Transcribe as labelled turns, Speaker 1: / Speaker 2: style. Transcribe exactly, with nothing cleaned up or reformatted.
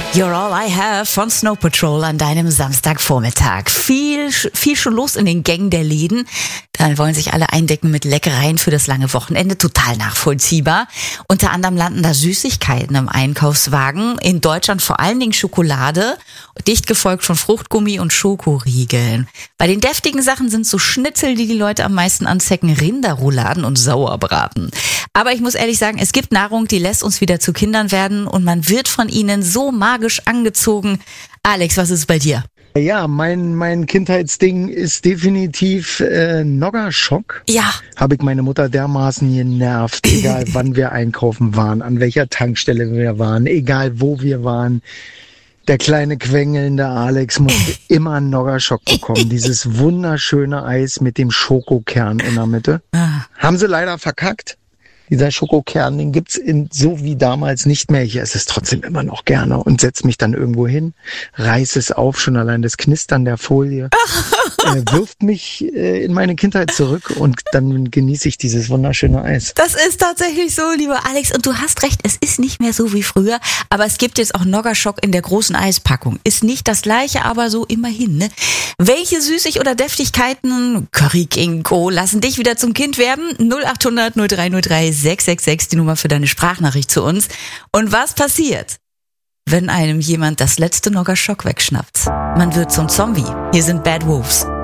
Speaker 1: You're All I Have von Snow Patrol an deinem Samstagvormittag. Viel, viel schon los in den Gängen der Läden. Da wollen sich alle eindecken mit Leckereien für das lange Wochenende. Total nachvollziehbar. Unter anderem landen da Süßigkeiten im Einkaufswagen. In Deutschland vor allen Dingen Schokolade, dicht gefolgt von Fruchtgummi und Schokoriegeln. Bei den deftigen Sachen sind so Schnitzel, die die Leute am meisten anzecken, Rinderrouladen und Sauerbraten. Aber ich muss ehrlich sagen, es gibt Nahrung, die lässt uns wieder zu Kindern werden und man wird von ihnen so magisch angezogen. Alex, was ist bei dir?
Speaker 2: Ja, mein mein Kindheitsding ist definitiv äh, Noggerschock.
Speaker 1: Ja.
Speaker 2: Habe ich meine Mutter dermaßen genervt, egal wann wir einkaufen waren, an welcher Tankstelle wir waren, egal wo wir waren. Der kleine quengelnde Alex musste immer einen Noggerschock bekommen. Dieses wunderschöne Eis mit dem Schokokern in der Mitte.
Speaker 1: Ah.
Speaker 2: Haben sie leider verkackt. Dieser Schokokern, den gibt's in so wie damals nicht mehr. Ich esse es trotzdem immer noch gerne und setz mich dann irgendwo hin, reiß es auf, schon allein das Knistern der Folie äh, wirft mich äh, in meine Kindheit zurück und dann genieße ich dieses wunderschöne Eis.
Speaker 1: Das ist tatsächlich so, lieber Alex. Und du hast recht, es ist nicht mehr so wie früher, aber es gibt jetzt auch Noggerschock in der großen Eispackung. Ist nicht das gleiche, aber so immerhin. Ne? Welche Süßig- oder Deftigkeiten, Curry King Co. lassen dich wieder zum Kind werden? null acht hundert null drei null drei sechs sechs sechs, die Nummer für deine Sprachnachricht zu uns. Und was passiert, wenn einem jemand das letzte Noggerschock wegschnappt? Man wird zum Zombie. Hier sind Bad Wolves.